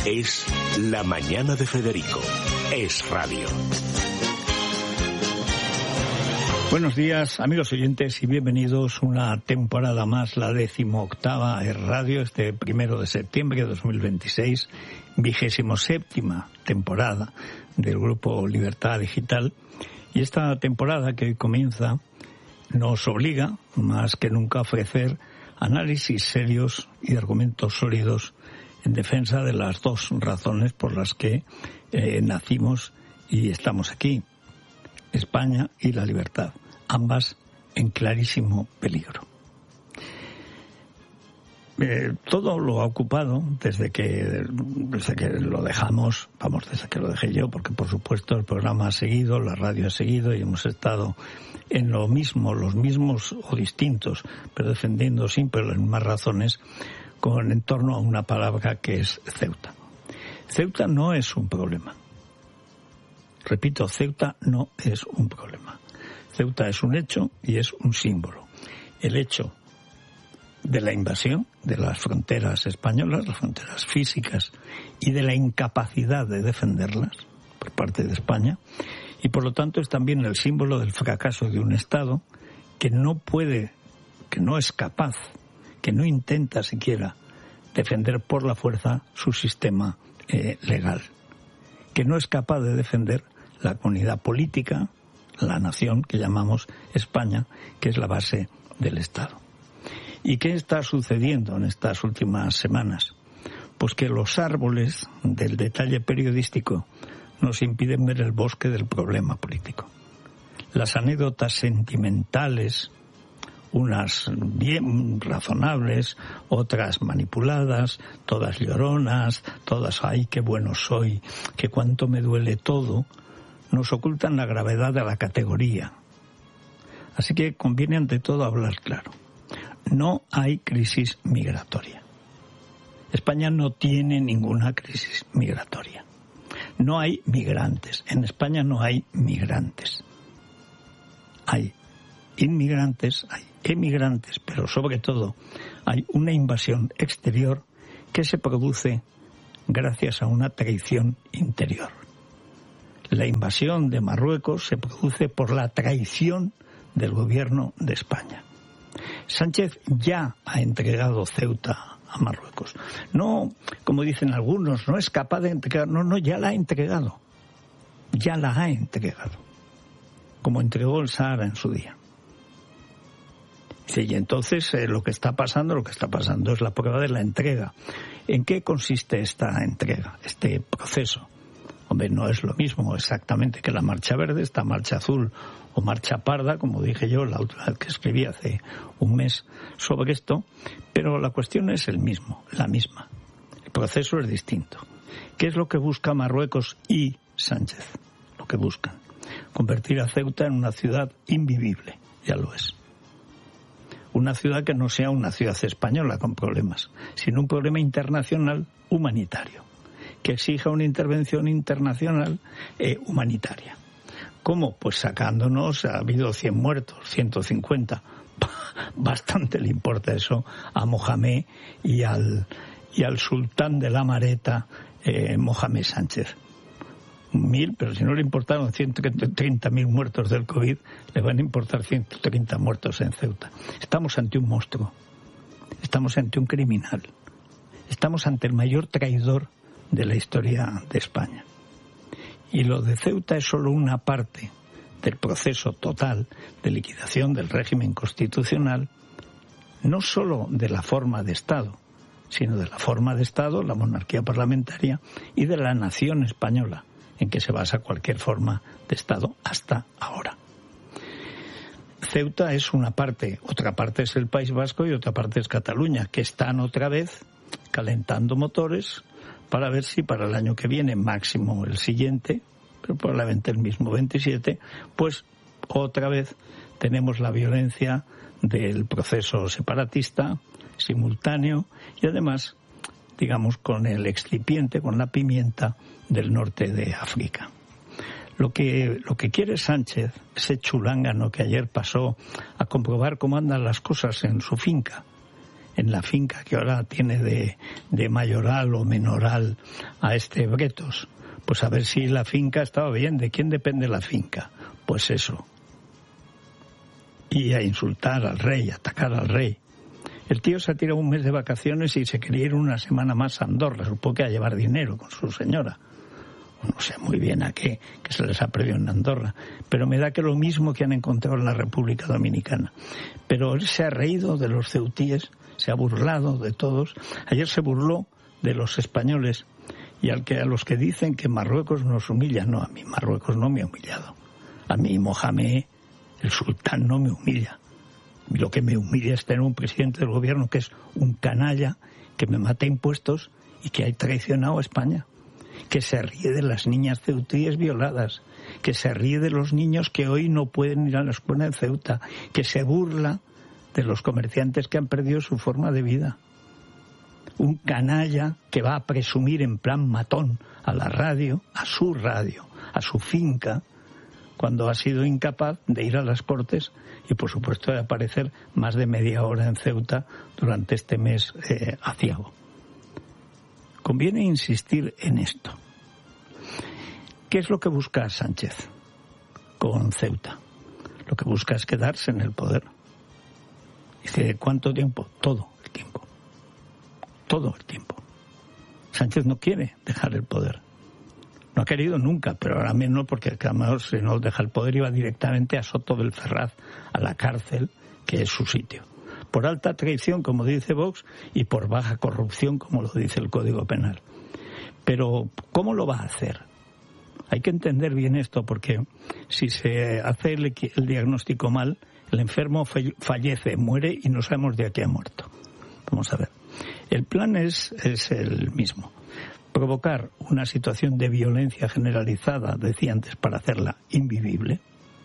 Es La Mañana de Federico. Es radio. Buenos días, amigos oyentes, y bienvenidos una temporada más, la 18ª Es Radio, este 1 de septiembre de 2026, 27ª temporada del Grupo Libertad Digital. Y esta temporada que hoy comienza nos obliga, más que nunca, a ofrecer análisis serios y argumentos sólidos en defensa de las dos razones por las que nacimos y estamos aquí: España y la libertad, ambas en clarísimo peligro. Todo lo ha ocupado desde que lo dejamos, desde que lo dejé yo, porque por supuesto el programa ha seguido, la radio ha seguido y hemos estado en lo mismo, los mismos o distintos, pero defendiendo siempre las mismas razones, en torno a una palabra que es Ceuta. Ceuta no es un problema. Repito, Ceuta no es un problema. Ceuta es un hecho y es un símbolo. El hecho de la invasión de las fronteras españolas, las fronteras físicas, y de la incapacidad de defenderlas por parte de España, y por lo tanto es también el símbolo del fracaso de un Estado que no puede, que no es capaz, que no intenta siquiera defender por la fuerza su sistema legal, que no es capaz de defender la comunidad política, la nación que llamamos España, que es la base del Estado. ¿Y qué está sucediendo en estas últimas semanas? Pues que los árboles del detalle periodístico nos impiden ver el bosque del problema político. Las anécdotas sentimentales, unas bien razonables, otras manipuladas, todas lloronas, todas ¡ay, qué bueno soy!, que cuánto me duele todo, nos ocultan la gravedad de la categoría. Así que conviene ante todo hablar claro. No hay crisis migratoria. España no tiene ninguna crisis migratoria. No hay migrantes. En España no hay migrantes. Hay inmigrantes, hay emigrantes, pero sobre todo hay una invasión exterior que se produce gracias a una traición interior. La invasión de Marruecos se produce por la traición del gobierno de España. Sánchez ya ha entregado Ceuta a Marruecos. No, como dicen algunos, no es capaz de entregar. No, ya la ha entregado. Ya la ha entregado. Como entregó el Sahara en su día. Y entonces lo que está pasando es la prueba de la entrega. ¿En qué consiste esta entrega, este proceso? Hombre, no es lo mismo exactamente que la marcha verde, esta marcha azul o marcha parda, como dije yo la última vez que escribí hace un mes sobre esto, pero la cuestión es la misma. El proceso es distinto. ¿Qué es lo que busca Marruecos y Sánchez? Lo que buscan: convertir a Ceuta en una ciudad invivible, ya lo es. Una ciudad que no sea una ciudad española con problemas, sino un problema internacional humanitario, que exija una intervención internacional humanitaria. ¿Cómo? Pues sacándonos, ha habido 100 muertos, 150, bastante le importa eso a Mohamed y al sultán de la Mareta, Mohamed Sánchez. 1.000, pero si no le importaron 130.000 muertos del COVID, le van a importar 130 muertos en Ceuta. Estamos ante un monstruo, estamos ante un criminal, estamos ante el mayor traidor de la historia de España. Y lo de Ceuta es solo una parte del proceso total de liquidación del régimen constitucional, no solo de la forma de Estado, sino de la forma de Estado, la monarquía parlamentaria, y de la nación española, en que se basa cualquier forma de Estado hasta ahora. Ceuta es una parte, otra parte es el País Vasco y otra parte es Cataluña, que están otra vez calentando motores para ver si para el año que viene, máximo el siguiente, pero probablemente el mismo 27, pues otra vez tenemos la violencia del proceso separatista simultáneo y además, digamos, con el excipiente, con la pimienta del norte de África. Lo que quiere Sánchez, ese chulángano que ayer pasó a comprobar cómo andan las cosas en su finca, en la finca que ahora tiene de mayoral o menoral a este Bretos. Pues a ver si la finca estaba bien. ¿De quién depende la finca? Pues eso. Y a insultar al rey, a atacar al rey. El tío se ha tirado un mes de vacaciones y se quería ir una semana más a Andorra, supongo que a llevar dinero con su señora. No sé muy bien a qué, que se les ha perdido en Andorra, pero me da que lo mismo que han encontrado en la República Dominicana. Pero él se ha reído de los ceutíes, se ha burlado de todos. Ayer se burló de los españoles y a los que dicen que Marruecos nos humilla. No, a mí Marruecos no me ha humillado. A mí Mohamed, el sultán, no me humilla. Lo que me humilla es tener un presidente del gobierno que es un canalla, que me mata impuestos y que ha traicionado a España, que se ríe de las niñas ceutíes violadas, que se ríe de los niños que hoy no pueden ir a la escuela en Ceuta, que se burla de los comerciantes que han perdido su forma de vida. Un canalla que va a presumir en plan matón a la radio, a su finca, cuando ha sido incapaz de ir a las Cortes y, por supuesto, de aparecer más de media hora en Ceuta durante este mes aciago. Conviene insistir en esto. ¿Qué es lo que busca Sánchez con Ceuta? Lo que busca es quedarse en el poder. Dice, ¿cuánto tiempo? Todo el tiempo. Todo el tiempo. Sánchez no quiere dejar el poder. No ha querido nunca, pero ahora menos, porque además, si no deja el poder, iba directamente a Soto del Ferraz, a la cárcel, que es su sitio. Por alta traición, como dice Vox, y por baja corrupción, como lo dice el Código Penal. Pero, ¿cómo lo va a hacer? Hay que entender bien esto, porque si se hace el diagnóstico mal, el enfermo fallece, muere y no sabemos de a qué ha muerto. Vamos a ver. El plan es el mismo. Provocar una situación de violencia generalizada, decía antes, para hacerla invivible,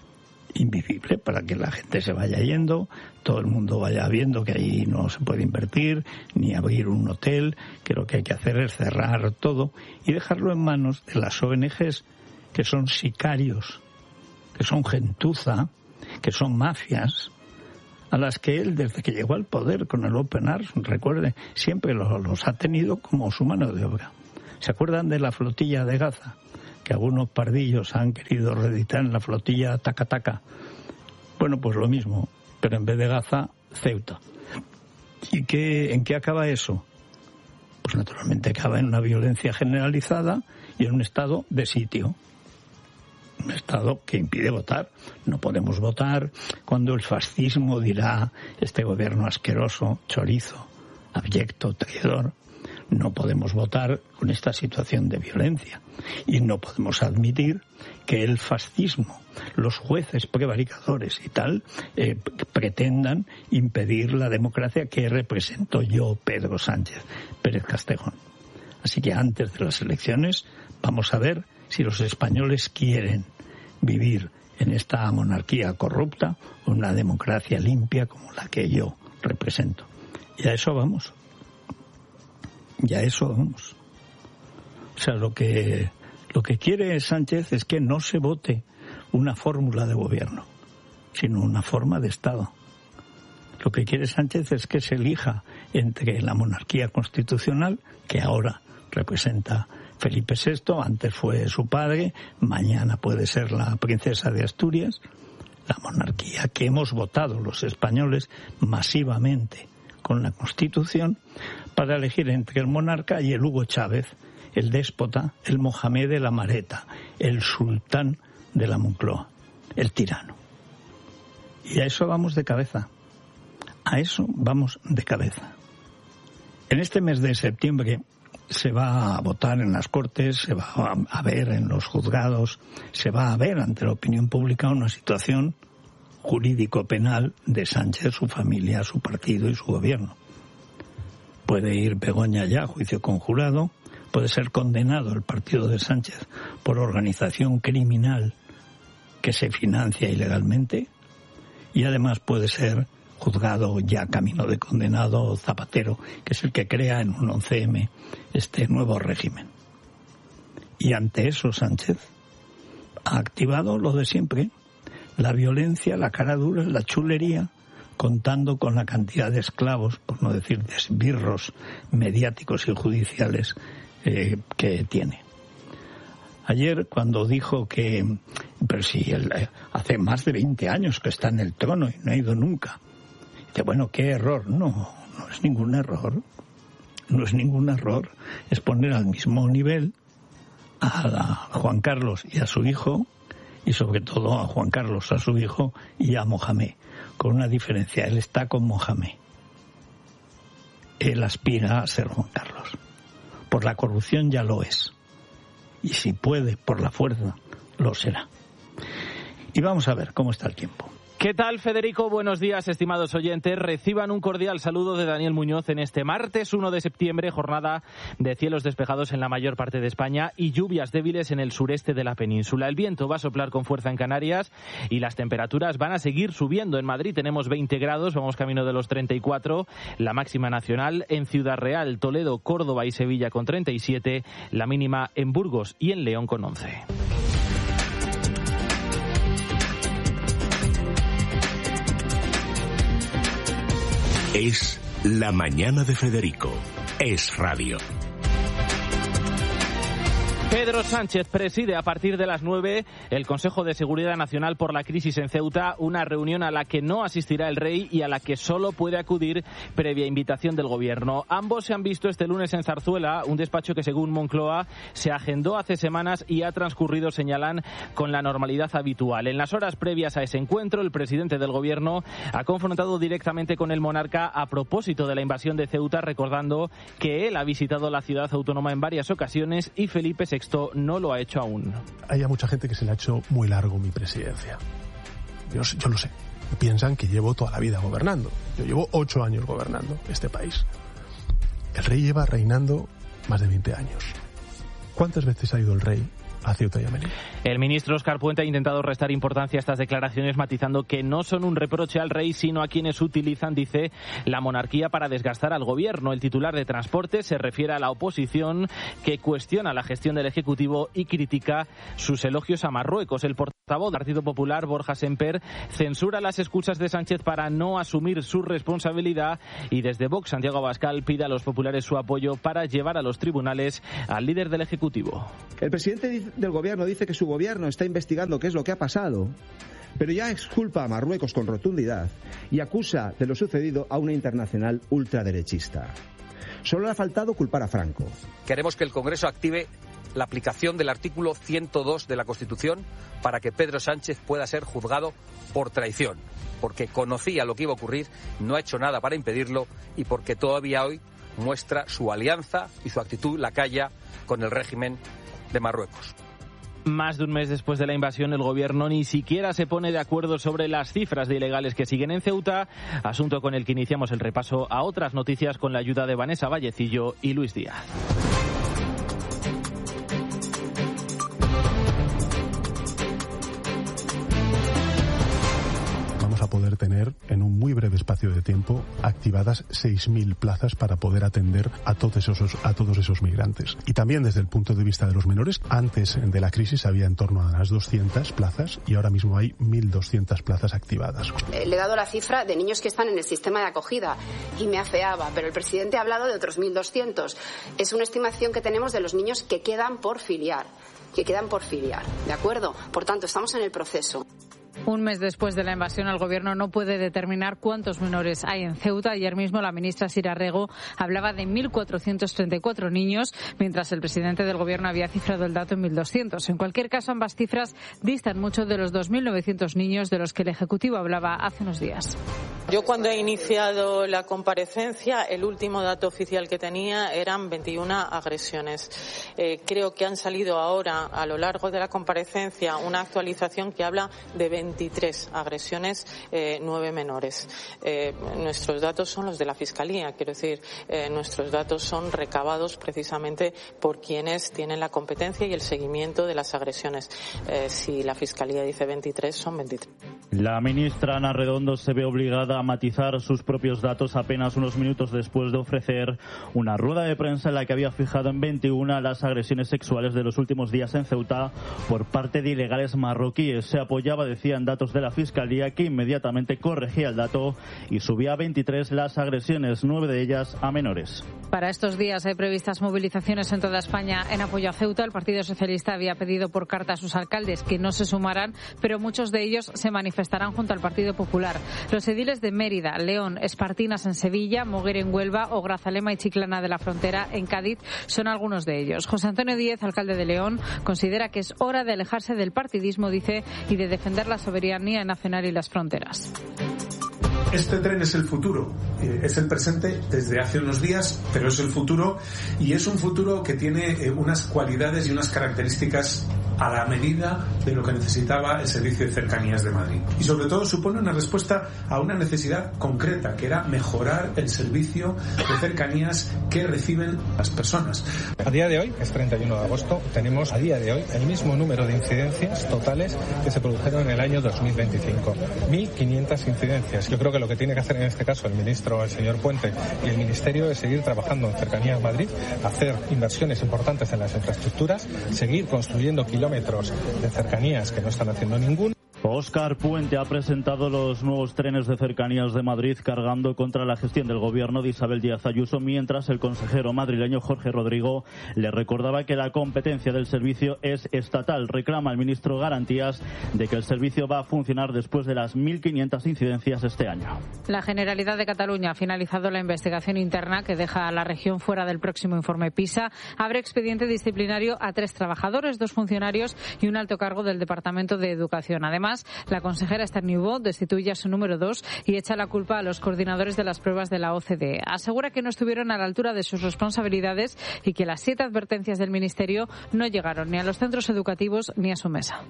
para que la gente se vaya yendo, todo el mundo vaya viendo que ahí no se puede invertir, ni abrir un hotel, que lo que hay que hacer es cerrar todo y dejarlo en manos de las ONGs, que son sicarios, que son gentuza, que son mafias, a las que él, desde que llegó al poder con el Open Arms, recuerde, siempre los ha tenido como su mano de obra. ¿Se acuerdan de la flotilla de Gaza? Que algunos pardillos han querido reeditar en la flotilla Taca-Taca. Bueno, pues lo mismo, pero en vez de Gaza, Ceuta. ¿Y en qué acaba eso? Pues naturalmente acaba en una violencia generalizada y en un estado de sitio. Un estado que impide votar. No podemos votar cuando el fascismo dirá, este gobierno asqueroso, chorizo, abyecto, traidor. No podemos votar con esta situación de violencia y no podemos admitir que el fascismo, los jueces prevaricadores y tal, pretendan impedir la democracia que represento yo, Pedro Sánchez Pérez Castejón. Así que antes de las elecciones vamos a ver si los españoles quieren vivir en esta monarquía corrupta o una democracia limpia como la que yo represento. Y a eso vamos. Y a eso vamos. O sea, lo que quiere Sánchez es que no se vote una fórmula de gobierno, sino una forma de Estado. Lo que quiere Sánchez es que se elija entre la monarquía constitucional, que ahora representa Felipe VI, antes fue su padre, mañana puede ser la princesa de Asturias, la monarquía que hemos votado los españoles masivamente con la Constitución, para elegir entre el monarca y el Hugo Chávez, el déspota, el Mohamed de la Mareta, el sultán de la Moncloa, el tirano. Y a eso vamos de cabeza. A eso vamos de cabeza. En este mes de septiembre se va a votar en las Cortes, se va a ver en los juzgados, se va a ver ante la opinión pública una situación jurídico-penal de Sánchez, su familia, su partido y su gobierno. Puede ir Begoña ya a juicio conjurado, puede ser condenado el partido de Sánchez por organización criminal que se financia ilegalmente y además puede ser juzgado ya camino de condenado Zapatero, que es el que crea en un 11M este nuevo régimen. Y ante eso Sánchez ha activado lo de siempre, la violencia, la cara dura, la chulería contando con la cantidad de esclavos, por no decir de esbirros mediáticos y judiciales que tiene. Ayer, cuando dijo que, pero si él hace más de 20 años que está en el trono y no ha ido nunca, dice, bueno, qué error. No es ningún error. No es ningún error. Es poner al mismo nivel a Juan Carlos y a su hijo, y sobre todo a Juan Carlos, a su hijo, y a Mohamed, con una diferencia. Él está con Mohamed. Él aspira a ser Juan Carlos. Por la corrupción ya lo es. Y si puede, por la fuerza, lo será. Y vamos a ver cómo está el tiempo. ¿Qué tal, Federico? Buenos días, estimados oyentes. Reciban un cordial saludo de Daniel Muñoz en este martes 1 de septiembre, jornada de cielos despejados en la mayor parte de España y lluvias débiles en el sureste de la península. El viento va a soplar con fuerza en Canarias y las temperaturas van a seguir subiendo. En Madrid tenemos 20 grados, vamos camino de los 34, la máxima nacional. En Ciudad Real, Toledo, Córdoba y Sevilla con 37, la mínima en Burgos y en León con 11. Es La Mañana de Federico. Es radio. Pedro Sánchez preside a partir de las 9 el Consejo de Seguridad Nacional por la crisis en Ceuta, una reunión a la que no asistirá el rey y a la que solo puede acudir previa invitación del Gobierno. Ambos se han visto este lunes en Zarzuela, un despacho que según Moncloa se agendó hace semanas y ha transcurrido, señalan, con la normalidad habitual. En las horas previas a ese encuentro, el presidente del Gobierno ha confrontado directamente con el monarca a propósito de la invasión de Ceuta, recordando que él ha visitado la ciudad autónoma en varias ocasiones y Felipe VI no lo ha hecho aún. Hay mucha gente que se le ha hecho muy largo mi presidencia. Yo lo sé. Piensan que llevo toda la vida gobernando. Yo llevo 8 años gobernando este país. El rey lleva reinando más de 20 años. ¿Cuántas veces ha ido el rey a Ceuta y a Melilla? El ministro Óscar Puente ha intentado restar importancia a estas declaraciones, matizando que no son un reproche al rey, sino a quienes utilizan, dice, la monarquía para desgastar al gobierno. El titular de Transporte se refiere a la oposición, que cuestiona la gestión del Ejecutivo y critica sus elogios a Marruecos. El portavoz del Partido Popular, Borja Semper, censura las excusas de Sánchez para no asumir su responsabilidad y desde Vox, Santiago Abascal, pide a los populares su apoyo para llevar a los tribunales al líder del Ejecutivo. El presidente del Gobierno dice que su Gobierno está investigando qué es lo que ha pasado, pero ya exculpa a Marruecos con rotundidad y acusa de lo sucedido a una internacional ultraderechista. Solo le ha faltado culpar a Franco. Queremos que el Congreso active la aplicación del artículo 102 de la Constitución para que Pedro Sánchez pueda ser juzgado por traición, porque conocía lo que iba a ocurrir, no ha hecho nada para impedirlo y porque todavía hoy muestra su alianza y su actitud lacaya con el régimen de Marruecos. Más de un mes después de la invasión, el Gobierno ni siquiera se pone de acuerdo sobre las cifras de ilegales que siguen en Ceuta, asunto con el que iniciamos el repaso a otras noticias con la ayuda de Vanessa Vallecillo y Luis Díaz. A poder tener en un muy breve espacio de tiempo activadas 6.000 plazas para poder atender a todos esos migrantes. Y también desde el punto de vista de los menores, antes de la crisis había en torno a las 200 plazas y ahora mismo hay 1.200 plazas activadas. Le he dado la cifra de niños que están en el sistema de acogida y me afeaba, pero el presidente ha hablado de otros 1.200. Es una estimación que tenemos de los niños que quedan por filiar, ¿de acuerdo? Por tanto, estamos en el proceso. Un mes después de la invasión, el Gobierno no puede determinar cuántos menores hay en Ceuta. Ayer mismo la ministra Sira Rego hablaba de 1.434 niños, mientras el presidente del Gobierno había cifrado el dato en 1.200. En cualquier caso, ambas cifras distan mucho de los 2.900 niños de los que el Ejecutivo hablaba hace unos días. Yo cuando he iniciado la comparecencia, el último dato oficial que tenía eran 21 agresiones. Creo que han salido ahora, a lo largo de la comparecencia, una actualización que habla de 23 agresiones, 9 menores. Nuestros datos son los de la Fiscalía, quiero decir, nuestros datos son recabados precisamente por quienes tienen la competencia y el seguimiento de las agresiones. Si la Fiscalía dice 23, son 23. La ministra Ana Redondo se ve obligada a matizar sus propios datos apenas unos minutos después de ofrecer una rueda de prensa en la que había fijado en 21 las agresiones sexuales de los últimos días en Ceuta por parte de ilegales marroquíes. Se apoyaba, decía, decían datos de la Fiscalía, que inmediatamente corregía el dato y subía a 23 las agresiones, 9 de ellas a menores. Para estos días hay previstas movilizaciones en toda España en apoyo a Ceuta. El Partido Socialista había pedido por carta a sus alcaldes que no se sumaran, pero muchos de ellos se manifestarán junto al Partido Popular. Los ediles de Mérida, León, Espartinas en Sevilla, Moguer en Huelva o Grazalema y Chiclana de la Frontera en Cádiz son algunos de ellos. José Antonio Díez, alcalde de León, considera que es hora de alejarse del partidismo, dice, y de defender la soberanía nacional y las fronteras. Este tren es el futuro, es el presente desde hace unos días, pero es el futuro, y es un futuro que tiene unas cualidades y unas características a la medida de lo que necesitaba el Servicio de Cercanías de Madrid. Y sobre todo supone una respuesta a una necesidad concreta, que era mejorar el servicio de cercanías que reciben las personas. A día de hoy, es 31 de agosto, tenemos a día de hoy el mismo número de incidencias totales que se produjeron en el año 2025. 1.500 incidencias. Yo creo que lo que tiene que hacer en este caso el ministro, el señor Puente, y el Ministerio es seguir trabajando en Cercanías Madrid, hacer inversiones importantes en las infraestructuras, seguir construyendo kilómetros de cercanías que no están haciendo ningún. Óscar Puente ha presentado los nuevos trenes de cercanías de Madrid, cargando contra la gestión del gobierno de Isabel Díaz Ayuso, mientras el consejero madrileño Jorge Rodrigo le recordaba que la competencia del servicio es estatal. Reclama al ministro garantías de que el servicio va a funcionar después de las 1.500 incidencias este año. La Generalidad de Cataluña ha finalizado la investigación interna que deja a la región fuera del próximo informe PISA. Abre expediente disciplinario a 3 trabajadores, 2 funcionarios y un alto cargo del Departamento de Educación. Además, la consejera Esther Niubó destituye a su número 2 y echa la culpa a los coordinadores de las pruebas de la OCDE. Asegura que no estuvieron a la altura de sus responsabilidades y que las 7 advertencias del Ministerio no llegaron ni a los centros educativos ni a su mesa.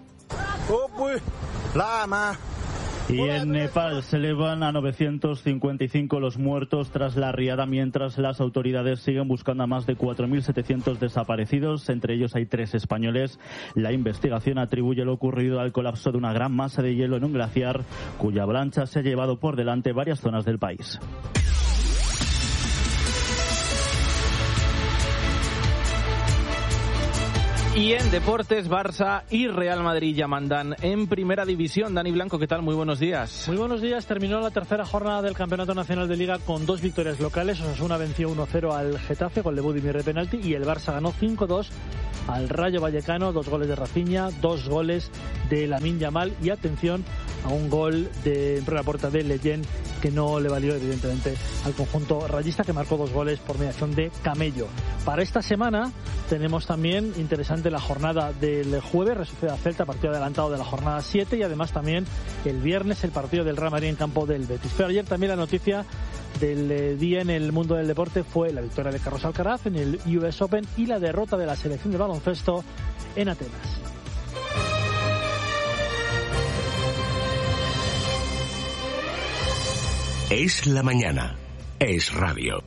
Y en Nepal se elevan a 955 los muertos tras la riada, mientras las autoridades siguen buscando a más de 4.700 desaparecidos. Entre ellos hay 3 españoles. La investigación atribuye lo ocurrido al colapso de una gran masa de hielo en un glaciar, cuya avalancha se ha llevado por delante varias zonas del país. Y en deportes, Barça y Real Madrid ya mandan en primera división. Dani Blanco, ¿qué tal? Muy buenos días. Muy buenos días. Terminó la tercera jornada del Campeonato Nacional de Liga con 2 victorias locales. Osasuna venció 1-0 al Getafe con de Budimir de penalti y el Barça ganó 5-2 al Rayo Vallecano. 2 goles de Rafinha, 2 goles de Lamine Yamal y atención a un gol de la puerta de Leyen que no le valió evidentemente al conjunto rayista, que marcó 2 goles por mediación de Camello. Para esta semana tenemos también interesante la jornada del jueves, Real Sociedad-Celta, partido adelantado de la jornada 7, y además también el viernes el partido del Real Madrid en campo del Betis. Pero ayer también la noticia del día en el mundo del deporte fue la victoria de Carlos Alcaraz en el US Open y la derrota de la selección de baloncesto en Atenas. Es la mañana. Es radio.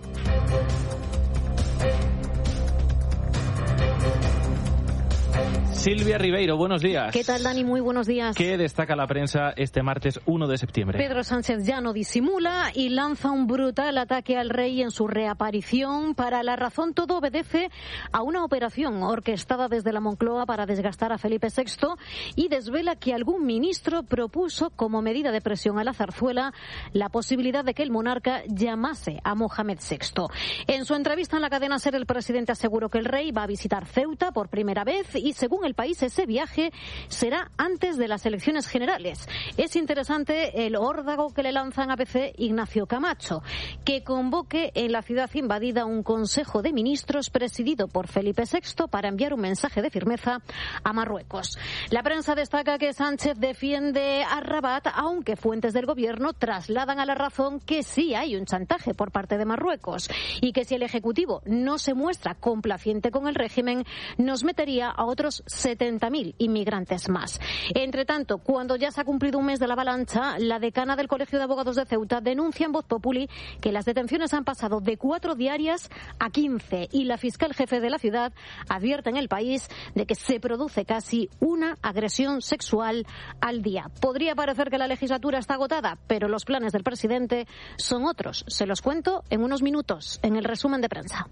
Silvia Ribeiro, buenos días. ¿Qué tal, Dani? Muy buenos días. ¿Qué destaca la prensa este martes 1 de septiembre? Pedro Sánchez ya no disimula y lanza un brutal ataque al rey en su reaparición. Para La Razón, todo obedece a una operación orquestada desde la Moncloa para desgastar a Felipe VI y desvela que algún ministro propuso como medida de presión a la zarzuela la posibilidad de que el monarca llamase a Mohamed VI. En su entrevista en la cadena SER, el presidente aseguró que el rey va a visitar Ceuta por primera vez y, según el país, ese viaje será antes de las elecciones generales. Es interesante el órdago que le lanzan a ABC Ignacio Camacho, que convoque en la ciudad invadida un Consejo de Ministros presidido por Felipe VI para enviar un mensaje de firmeza a Marruecos. La prensa destaca que Sánchez defiende a Rabat, aunque fuentes del gobierno trasladan a La Razón que sí hay un chantaje por parte de Marruecos y que si el Ejecutivo no se muestra complaciente con el régimen, nos metería a otros 70.000 inmigrantes más. Entre tanto, cuando ya se ha cumplido un mes de la avalancha, la decana del Colegio de Abogados de Ceuta denuncia en Voz Populi que las detenciones han pasado de 4 diarias a 15 y la fiscal jefe de la ciudad advierte en El País de que se produce casi una agresión sexual al día. Podría parecer que la legislatura está agotada, pero los planes del presidente son otros. Se los cuento en unos minutos en el resumen de prensa.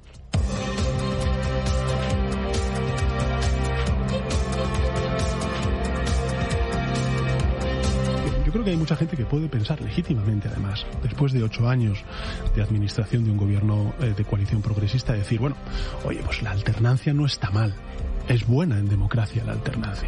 creo que hay mucha gente que puede pensar legítimamente, además, después de 8 años de administración de un gobierno de coalición progresista, decir, bueno, oye, pues la alternancia no está mal. Es buena en democracia la alternancia.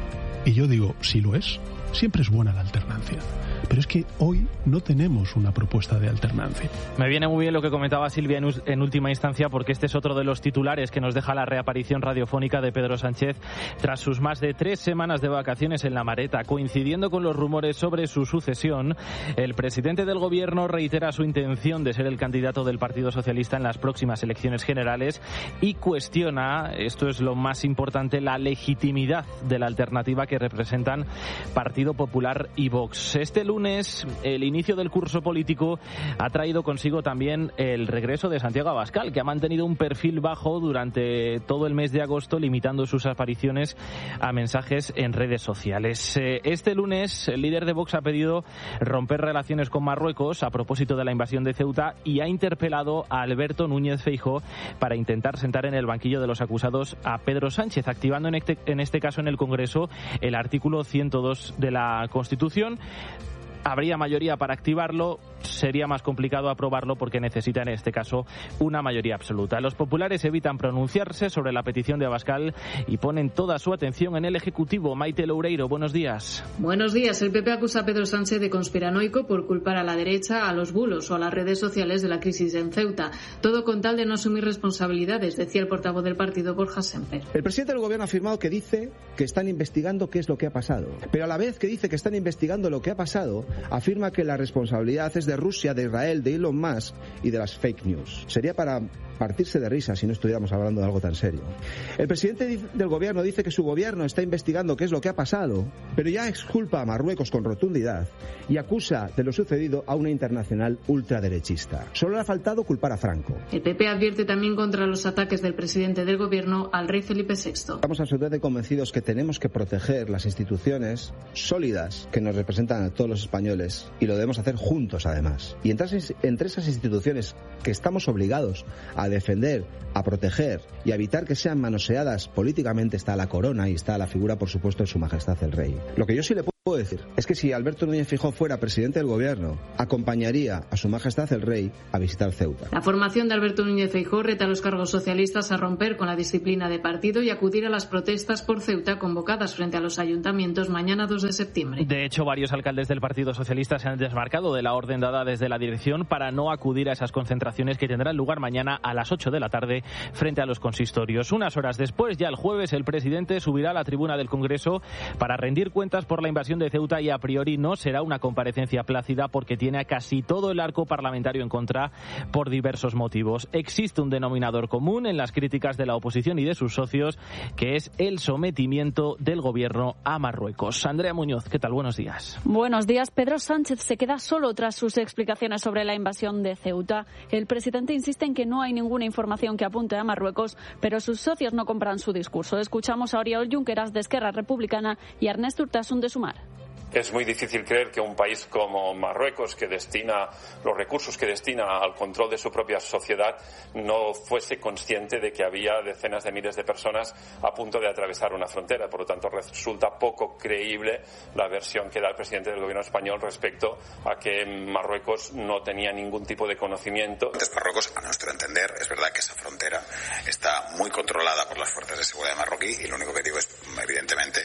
Y yo digo, si lo es, siempre es buena la alternancia. Pero es que hoy no tenemos una propuesta de alternancia. Me viene muy bien lo que comentaba Silvia en última instancia, porque este es otro de los titulares que nos deja la reaparición radiofónica de Pedro Sánchez tras sus más de 3 semanas de vacaciones en La Mareta. Coincidiendo con los rumores sobre su sucesión, el presidente del gobierno reitera su intención de ser el candidato del Partido Socialista en las próximas elecciones generales y cuestiona, esto es lo más importante, la legitimidad de la alternativa que representan Partido Popular y Vox. Este lunes, el inicio del curso político ha traído consigo también el regreso de Santiago Abascal, que ha mantenido un perfil bajo durante todo el mes de agosto, limitando sus apariciones a mensajes en redes sociales. Este lunes, el líder de Vox ha pedido romper relaciones con Marruecos a propósito de la invasión de Ceuta y ha interpelado a Alberto Núñez Feijóo para intentar sentar en el banquillo de los acusados a Pedro Sánchez, activando en este caso en el Congreso el artículo 102 de la Constitución. Habría mayoría para activarlo, sería más complicado aprobarlo porque necesita en este caso una mayoría absoluta. Los populares evitan pronunciarse sobre la petición de Abascal y ponen toda su atención en el Ejecutivo. Maite Loureiro, buenos días. Buenos días. El PP acusa a Pedro Sánchez de conspiranoico por culpar a la derecha, a los bulos o a las redes sociales de la crisis en Ceuta. Todo con tal de no asumir responsabilidades, decía el portavoz del partido, Borja Semper. El presidente del gobierno ha afirmado que dice que están investigando qué es lo que ha pasado. Pero a la vez que dice que están investigando lo que ha pasado, afirma que la responsabilidad es de Rusia, de Israel, de Elon Musk y de las fake news. Sería para partirse de risa si no estuviéramos hablando de algo tan serio. El presidente del gobierno dice que su gobierno está investigando qué es lo que ha pasado, pero ya exculpa a Marruecos con rotundidad y acusa de lo sucedido a una internacional ultraderechista. Solo le ha faltado culpar a Franco. El PP advierte también contra los ataques del presidente del gobierno al rey Felipe VI. Estamos absolutamente convencidos que tenemos que proteger las instituciones sólidas que nos representan a todos los españoles y lo debemos hacer juntos, además. Y entre esas instituciones que estamos obligados a defender, a proteger y a evitar que sean manoseadas políticamente está la corona y está la figura, por supuesto, de Su Majestad el Rey. Lo que yo sí le puedo decir es que si Alberto Núñez Feijóo fuera presidente del gobierno, acompañaría a Su Majestad el Rey a visitar Ceuta. La formación de Alberto Núñez Feijóo reta a los cargos socialistas a romper con la disciplina de partido y acudir a las protestas por Ceuta convocadas frente a los ayuntamientos mañana 2 de septiembre. De hecho, varios alcaldes del Partido Socialista se han desmarcado de la orden dada desde la dirección para no acudir a esas concentraciones que tendrán lugar mañana a las 8 de la tarde frente a los consistorios. Unas horas después, ya el jueves, el presidente subirá a la tribuna del Congreso para rendir cuentas por la invasión de Ceuta y a priori no será una comparecencia plácida porque tiene a casi todo el arco parlamentario en contra por diversos motivos. Existe un denominador común en las críticas de la oposición y de sus socios, que es el sometimiento del gobierno a Marruecos. Andrea Muñoz, ¿qué tal? Buenos días. Buenos días. Pedro Sánchez se queda solo tras sus explicaciones sobre la invasión de Ceuta. El presidente insiste en que no hay ninguna información que apunte a Marruecos, pero sus socios no compran su discurso. Escuchamos a Oriol Junqueras de Esquerra Republicana y a Ernest Urtasun de Sumar. Es muy difícil creer que un país como Marruecos, que destina los recursos que destina al control de su propia sociedad, no fuese consciente de que había decenas de miles de personas a punto de atravesar una frontera. Por lo tanto, resulta poco creíble la versión que da el presidente del gobierno español respecto a que Marruecos no tenía ningún tipo de conocimiento. Entonces, Marruecos, a nuestro entender, es verdad que esa frontera está muy controlada por las fuerzas de seguridad marroquí y lo único que digo es, evidentemente,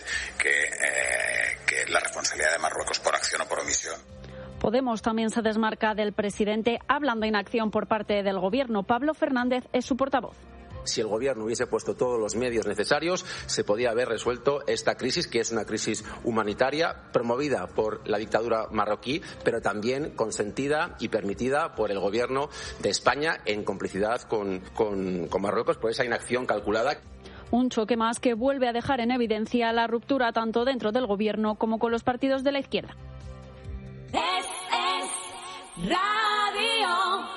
que la responsabilidad de Marruecos por acción o por omisión. Podemos también se desmarca del presidente hablando de inacción por parte del gobierno. Pablo Fernández es su portavoz. Si el gobierno hubiese puesto todos los medios necesarios, se podía haber resuelto esta crisis, que es una crisis humanitaria promovida por la dictadura marroquí, pero también consentida y permitida por el gobierno de España en complicidad con Marruecos por esa inacción calculada. Un choque más que vuelve a dejar en evidencia la ruptura tanto dentro del gobierno como con los partidos de la izquierda. Es radio.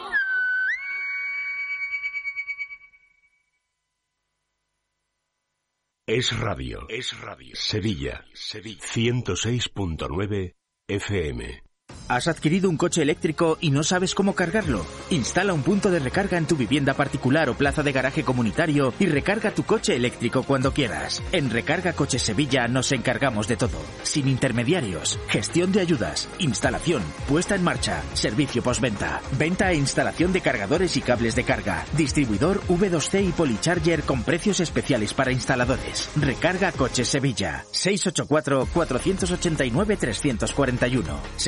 Es radio. Es radio. Sevilla. 106.9 FM. ¿Has adquirido un coche eléctrico y no sabes cómo cargarlo? Instala un punto de recarga en tu vivienda particular o plaza de garaje comunitario y recarga tu coche eléctrico cuando quieras. En Recarga Coches Sevilla nos encargamos de todo. Sin intermediarios, gestión de ayudas, instalación, puesta en marcha, servicio postventa, venta e instalación de cargadores y cables de carga, distribuidor V2C y Polycharger con precios especiales para instaladores. Recarga Coches Sevilla. 684-489-341.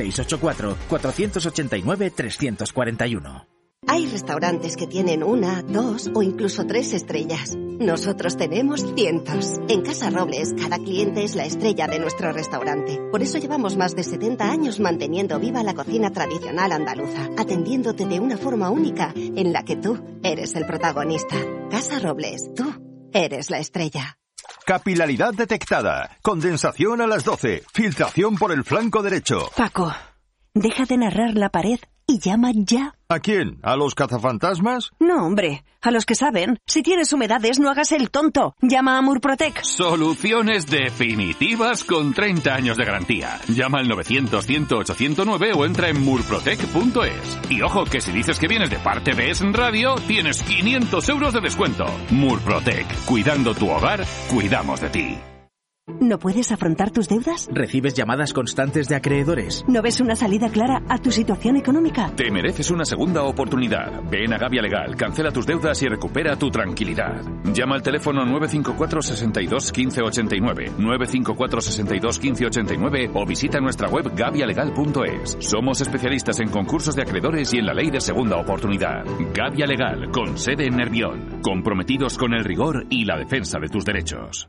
684-489-341. Hay restaurantes que tienen 1, 2 o incluso 3 estrellas. Nosotros tenemos cientos. En Casa Robles, cada cliente es la estrella de nuestro restaurante. Por eso llevamos más de 70 años manteniendo viva la cocina tradicional andaluza, atendiéndote de una forma única en la que tú eres el protagonista. Casa Robles, tú eres la estrella. Capilaridad detectada. Condensación a las 12. Filtración por el flanco derecho. Paco, deja de narrar la pared y llama ya. ¿A quién? ¿A los cazafantasmas? No, hombre, a los que saben. Si tienes humedades, no hagas el tonto. Llama a Murprotec. Soluciones definitivas con 30 años de garantía. Llama al 900-108-109 o entra en murprotec.es. Y ojo, que si dices que vienes de parte de Es Radio, tienes 500 euros de descuento. Murprotec. Cuidando tu hogar, cuidamos de ti. ¿No puedes afrontar tus deudas? ¿Recibes llamadas constantes de acreedores? ¿No ves una salida clara a tu situación económica? Te mereces una segunda oportunidad. Ven a Gavia Legal, cancela tus deudas y recupera tu tranquilidad. Llama al teléfono 954 62 15 89, 954 62 15 89 o visita nuestra web gavialegal.es. Somos especialistas en concursos de acreedores y en la ley de segunda oportunidad. Gavia Legal, con sede en Nervión. Comprometidos con el rigor y la defensa de tus derechos.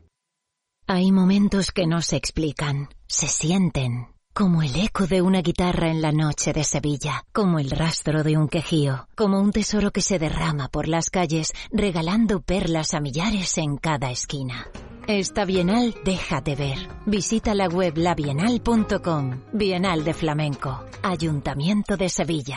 Hay momentos que no se explican, se sienten, como el eco de una guitarra en la noche de Sevilla, como el rastro de un quejío, como un tesoro que se derrama por las calles, regalando perlas a millares en cada esquina. Esta Bienal déjate ver. Visita la web labienal.com. Bienal de Flamenco. Ayuntamiento de Sevilla.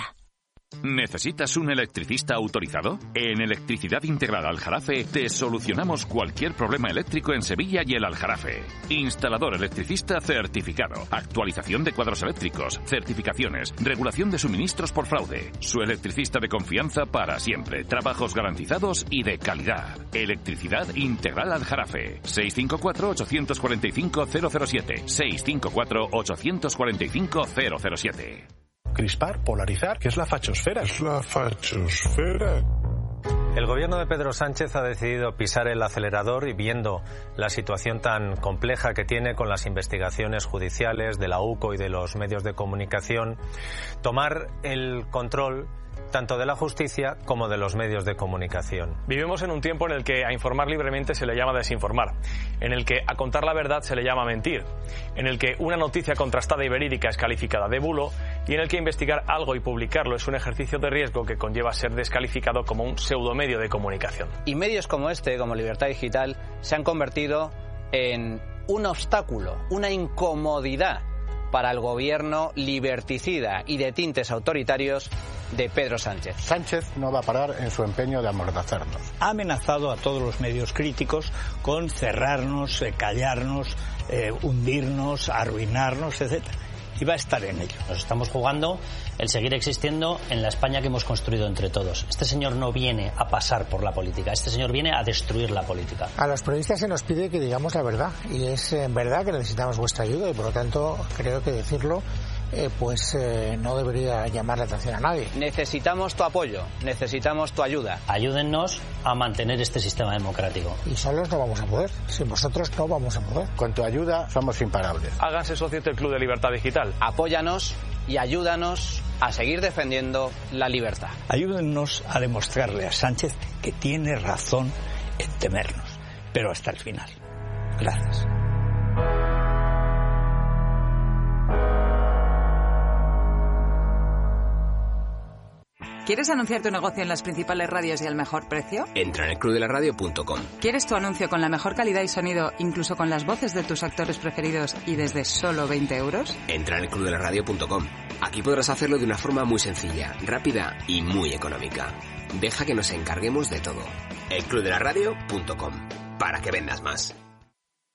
¿Necesitas un electricista autorizado? En Electricidad Integral Aljarafe te solucionamos cualquier problema eléctrico en Sevilla y el Aljarafe. Instalador electricista certificado, actualización de cuadros eléctricos, certificaciones, regulación de suministros por fraude. Su electricista de confianza para siempre, trabajos garantizados y de calidad. Electricidad Integral Aljarafe. 654-845-007. 654-845-007. Crispar, polarizar, ¿qué es la fachosfera? Es la fachosfera. El gobierno de Pedro Sánchez ha decidido pisar el acelerador y, viendo la situación tan compleja que tiene con las investigaciones judiciales de la UCO y de los medios de comunicación, tomar el control tanto de la justicia como de los medios de comunicación. Vivimos en un tiempo en el que a informar libremente se le llama desinformar, en el que a contar la verdad se le llama mentir, en el que una noticia contrastada y verídica es calificada de bulo y en el que investigar algo y publicarlo es un ejercicio de riesgo que conlleva ser descalificado como un pseudomedio de comunicación. Y medios como este, como Libertad Digital, se han convertido en un obstáculo, una incomodidad para el gobierno liberticida y de tintes autoritarios de Pedro Sánchez. Sánchez no va a parar en su empeño de amordazarnos. Ha amenazado a todos los medios críticos con cerrarnos, callarnos, hundirnos, arruinarnos, etcétera. Y va a estar en ello. Nos estamos jugando el seguir existiendo en la España que hemos construido entre todos. Este señor no viene a pasar por la política, este señor viene a destruir la política. A los periodistas se nos pide que digamos la verdad, y es verdad que necesitamos vuestra ayuda, y por lo tanto creo que decirlo no debería llamar la atención a nadie. Necesitamos tu apoyo, necesitamos tu ayuda. Ayúdennos a mantener este sistema democrático. Y solos no vamos a poder, sin vosotros no vamos a poder. Con tu ayuda somos imparables. Háganse socios del Club de Libertad Digital. Apóyanos y ayúdanos a seguir defendiendo la libertad. Ayúdennos a demostrarle a Sánchez que tiene razón en temernos, pero hasta el final. Gracias. ¿Quieres anunciar tu negocio en las principales radios y al mejor precio? Entra en elclubdelarradio.com. ¿Quieres tu anuncio con la mejor calidad y sonido, incluso con las voces de tus actores preferidos y desde solo 20 euros? Entra en elclubdelarradio.com. Aquí podrás hacerlo de una forma muy sencilla, rápida y muy económica. Deja que nos encarguemos de todo. elclubdelarradio.com. Para que vendas más.